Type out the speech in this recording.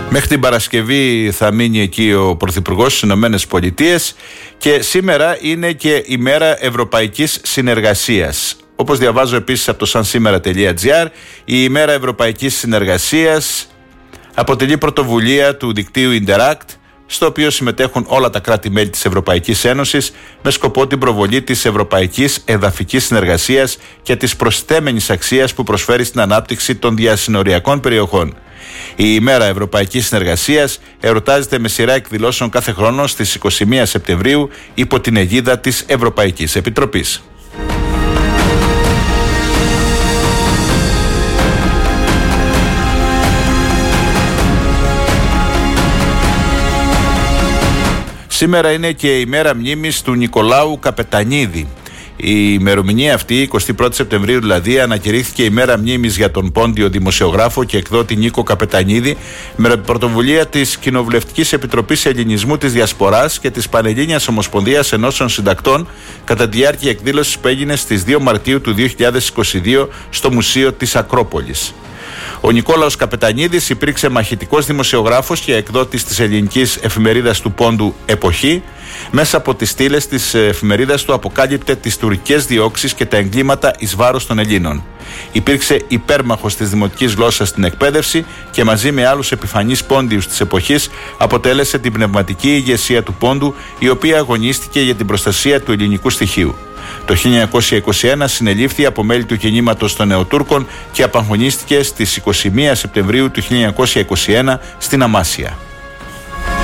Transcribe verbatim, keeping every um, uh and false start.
Μέχρι την Παρασκευή θα μείνει εκεί ο Πρωθυπουργός στις Ηνωμένες Πολιτείες και σήμερα είναι και η μέρα Ευρωπαϊκής Συνεργασίας. Όπως διαβάζω επίσης από το σαν σήμερα τελεία τζι άρ, η ημέρα Ευρωπαϊκής Συνεργασίας αποτελεί πρωτοβουλία του δικτύου Interact, στο οποίο συμμετέχουν όλα τα κράτη-μέλη της Ευρωπαϊκής Ένωσης με σκοπό την προβολή της ευρωπαϊκής εδαφικής συνεργασίας και της προσθέμενης αξίας που προσφέρει στην ανάπτυξη των διασυνοριακών περιοχών. Η ημέρα Ευρωπαϊκής Συνεργασίας εορτάζεται με σειρά εκδηλώσεων κάθε χρόνο στις είκοσι μία Σεπτεμβρίου υπό την αιγίδα της Ευρωπαϊκής Επιτροπής. Σήμερα είναι και η μέρα μνήμης του Νικολάου Καπετανίδη. Η ημερομηνία αυτή, εικοστή πρώτη Σεπτεμβρίου δηλαδή, ανακηρύχθηκε η μέρα μνήμης για τον πόντιο δημοσιογράφο και εκδότη Νίκο Καπετανίδη με πρωτοβουλία της Κοινοβουλευτικής Επιτροπής Ελληνισμού της Διασποράς και της Πανελλήνιας Ομοσπονδίας Ενώσεων Συντακτών κατά τη διάρκεια εκδήλωσης που έγινε στις δύο Μαρτίου του δύο χιλιάδες είκοσι δύο στο Μουσείο της Ακρόπολης. Ο Νικόλαος Καπετανίδης υπήρξε μαχητικός δημοσιογράφος και εκδότης της ελληνικής εφημερίδας του Πόντου «Εποχή». Μέσα από τις στήλες της εφημερίδας του αποκάλυπτε τις τουρκικές διώξεις και τα εγκλήματα εις βάρος των Ελλήνων. Υπήρξε υπέρμαχος της δημοτικής γλώσσας στην εκπαίδευση και μαζί με άλλους επιφανείς πόντιους της εποχής αποτέλεσε την πνευματική ηγεσία του Πόντου, η οποία αγωνίστηκε για την προστασία του ελληνικού στοιχείου. Το χίλια εννιακόσια είκοσι ένα συνελήφθη από μέλη του κινήματος των Νεοτούρκων και απαγχωνίστηκε στις εικοστή πρώτη Σεπτεμβρίου του χίλια εννιακόσια είκοσι ένα στην Αμάσια.